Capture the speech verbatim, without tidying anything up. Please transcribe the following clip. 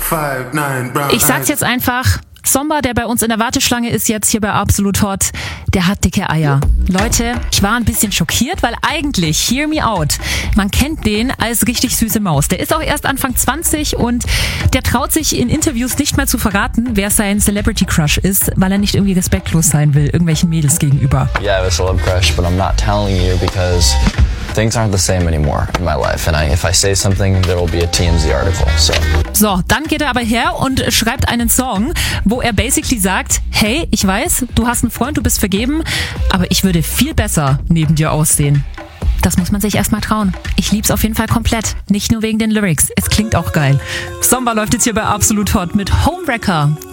Ich sag's jetzt einfach, Somba, der bei uns in der Warteschlange ist, jetzt hier bei Absolut Hot, der hat dicke Eier. Leute, ich war ein bisschen schockiert, weil eigentlich, hear me out, man kennt den als richtig süße Maus. Der ist auch erst Anfang zwanzig und der traut sich in Interviews nicht mehr zu verraten, wer sein Celebrity Crush ist, weil er nicht irgendwie respektlos sein will, irgendwelchen Mädels gegenüber. Yeah, I have a celeb crush, but I'm not telling you because things aren't the same anymore in my life. And I, if I say something, there will be a T M Z article. So. So, dann geht er aber her und schreibt einen Song, wo er basically sagt, hey, ich weiß, du hast einen Freund, du bist vergeben, aber ich würde viel besser neben dir aussehen. Das muss man sich erstmal trauen. Ich lieb's auf jeden Fall komplett. Nicht nur wegen den Lyrics. Es klingt auch geil. Somba läuft jetzt hier bei Absolut Hot mit Homewrecker.